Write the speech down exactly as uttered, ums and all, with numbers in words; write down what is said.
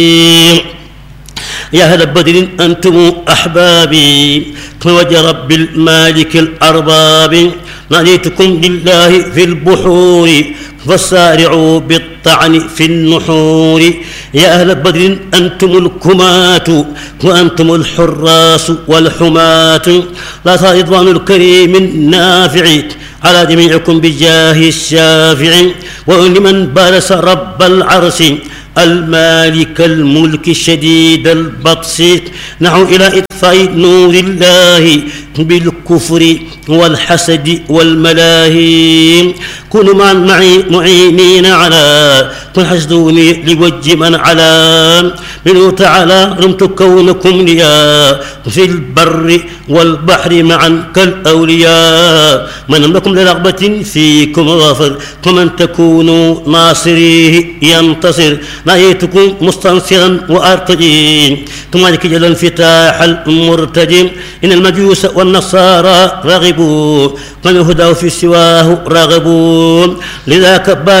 يا أهل بدر أنتم أحبابي وجه رب المالك الأرباب ناديتكم بالله في البحور فسارعوا بالطعن في النحور يا أهل بدر أنتم الكمات وأنتم الحراس والحماة لا رضوان الكريم النافع على جميعكم بجاه الشافع ولمن بارس رب العرش المالك الملك الشديد البطش نحو إلى إطفاء نور الله بالكفر والحسد والملاهي كونوا معي معينين على كن حسدوني لوجه من على منه تعالى رمت كونكم ليا في البر والبحر معا كالأولياء من لكم لرغبة فيكم غافر ومن تكونوا ناصريه ينتصر نهيتكم مستنصرا وأرتجي ثم جل انفتاح المرتجي إن المجوس والنصارى رغبوا من الهدى في سواه رغبوا لذاك